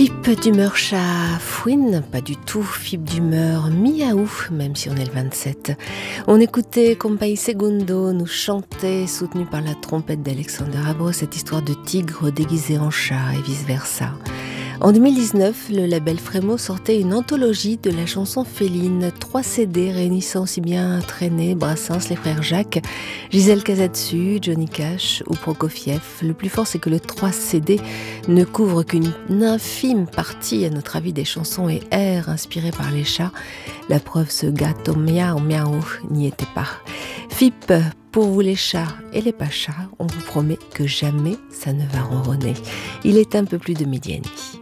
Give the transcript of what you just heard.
Fibre d'humeur chat fouine, pas du tout. Fibre d'humeur miaou, même si on est le 27. On écoutait Compay Segundo nous chanter, soutenu par la trompette d'Alexander Abo, cette histoire de tigre déguisé en chat et vice-versa. En 2019, le label Frémo sortait une anthologie de la chanson féline, 3 CD réunissant aussi bien Trenet, Brassens, les frères Jacques, Gisèle Casatsu, Johnny Cash ou Prokofiev. Le plus fort, c'est que le 3 CD ne couvre qu'une infime partie, à notre avis, des chansons et airs inspirés par les chats. La preuve, ce gâteau miaou miaou n'y était pas. FIP, pour vous les chats et les pas chats, on vous promet que jamais ça ne va ronronner. Il est un peu plus de midi et demi.